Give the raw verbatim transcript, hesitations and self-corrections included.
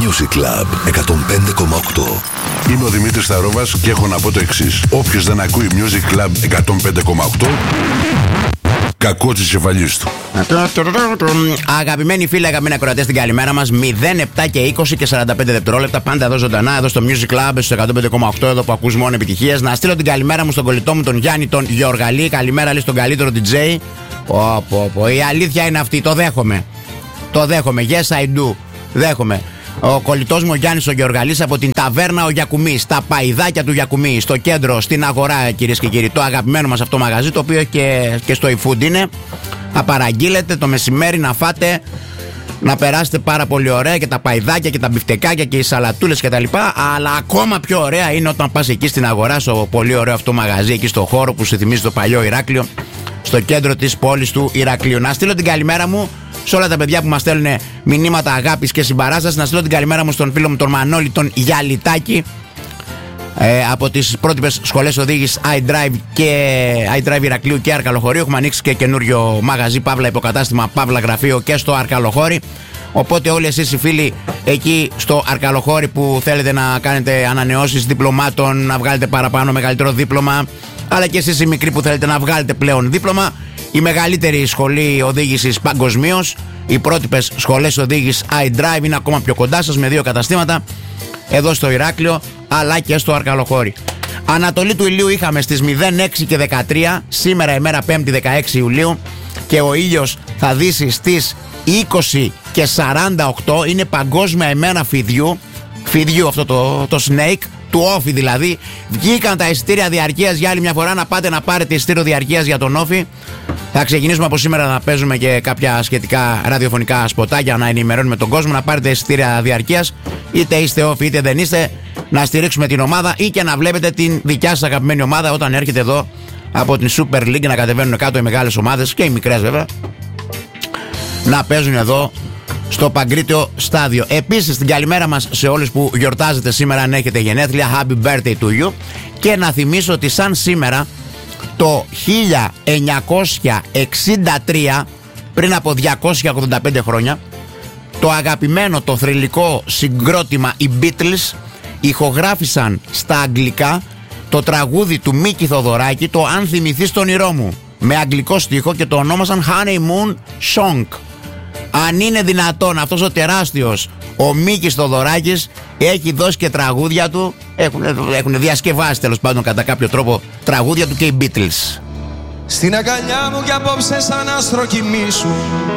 Music Club εκατόν πέντε κόμμα οκτώ. Είμαι ο Δημήτρης Σταρόβας και έχω να πω το εξής. Όποιος δεν ακούει Music Club εκατόν πέντε κόμμα οκτώ, κακό της κεφαλής του. Αγαπημένοι φίλοι, αγαπημένοι ακροατές, την καλημέρα μας. μηδέν επτά και είκοσι και σαράντα πέντε δευτερόλεπτα. Πάντα εδώ ζωντανά, εδώ στο Music Club, στο εκατόν πέντε κόμμα οκτώ, εδώ που ακούς μόνο επιτυχίες. Να στείλω την καλημέρα μου στον κολλητό μου, τον Γιάννη, τον Γεωργαλή. Καλημέρα, λέει, στον καλύτερο ντι τζέι. Πω, πω, πω. Η αλήθεια είναι αυτή, το δέχομαι. Το δέχομαι. Yes, I do. Δέχομαι. Ο κολλητός μου ο Γιάννης ο Γεωργαλής από την ταβέρνα ο Γιακουμής, τα παϊδάκια του Γιακουμί, στο κέντρο, στην αγορά, κυρίες και κύριοι. Το αγαπημένο μας αυτό μαγαζί, το οποίο και, και στο eFood είναι. Να παραγγείλετε το μεσημέρι να φάτε, να περάσετε πάρα πολύ ωραία, και τα παϊδάκια και τα μπιφτεκάκια και οι σαλατούλες και τα λοιπά. Αλλά ακόμα πιο ωραία είναι όταν πας εκεί στην αγορά, στο πολύ ωραίο αυτό μαγαζί, εκεί στο χώρο που σου θυμίζει το παλιό Ηράκλειο, στο κέντρο της πόλης του Ηρακλείου. Να στείλω την καλημέρα μου σε όλα τα παιδιά που μας στέλνουν μηνύματα αγάπης και συμπαράστασης. Να στείλω την καλημέρα μου στον φίλο μου τον Μανώλη, τον Γιαλιτάκη, ε, από τις πρότυπες σχολές οδήγησης iDrive και iDrive Ηρακλείου και Αρκαλοχωρίου. Έχουμε ανοίξει και καινούριο μαγαζί, παύλα υποκατάστημα, παύλα γραφείο και στο Αρκαλοχώρι. Οπότε όλοι εσείς οι φίλοι εκεί στο Αρκαλοχώρι που θέλετε να κάνετε ανανεώσεις διπλωμάτων, να βγάλετε παραπάνω μεγαλύτερο δίπλωμα, αλλά και εσείς οι μικροί που θέλετε να βγάλετε πλέον δίπλωμα, η μεγαλύτερη σχολή οδήγησης παγκοσμίως, οι πρότυπες σχολές οδήγησης iDrive είναι ακόμα πιο κοντά σας με δύο καταστήματα εδώ στο Ηράκλειο αλλά και στο Αρκαλοχώρι. Ανατολή του ηλίου είχαμε στις μηδέν έξι και δεκατρία, σήμερα ημέρα πέμπτη δεκαέξι Ιουλίου, και ο ήλιος θα δύσει στις είκοσι και σαράντα οκτώ. Είναι παγκόσμια ημέρα φιδιού, φιδιού αυτό το, το snake, του όφι δηλαδή. Βγήκαν τα εισιτήρια διαρκείας για άλλη μια φορά. Να πάτε να πάρετε εισιτήριο διαρκείας για τον όφι. Θα ξεκινήσουμε από σήμερα να παίζουμε και κάποια σχετικά ραδιοφωνικά σποτάκια, να ενημερώνουμε τον κόσμο. Να πάρετε εισιτήρια διαρκείας, είτε είστε όφι είτε δεν είστε, να στηρίξουμε την ομάδα ή και να βλέπετε την δικιά σας αγαπημένη ομάδα όταν έρχεται εδώ από την Super League, να κατεβαίνουν κάτω οι μεγάλες ομάδες και οι μικρές βέβαια, να παίζουν εδώ στο Παγκρίτιο στάδιο. Επίσης την καλημέρα μας σε όλους που γιορτάζετε σήμερα, αν έχετε γενέθλια, happy birthday to you. Και να θυμίσω ότι σαν σήμερα το χίλια εννιακόσια εξήντα τρία, πριν από διακόσια ογδόντα πέντε χρόνια, το αγαπημένο, το θρυλικό συγκρότημα οι Beatles ηχογράφησαν στα αγγλικά το τραγούδι του Μίκη Θοδωράκη, το «Αν θυμηθείς τον όνειρό μου», με αγγλικό στίχο, και το ονόμασαν Honeymoon Song. Αν είναι δυνατόν αυτός ο τεράστιος ο Μίκης Θοδωράκης έχει δώσει και τραγούδια του, έχουν, έχουν διασκευάσει τέλος πάντων κατά κάποιο τρόπο τραγούδια του και οι Beatles. Στην αγκαλιά μου κι απόψε σαν άστρο κοιμήσου.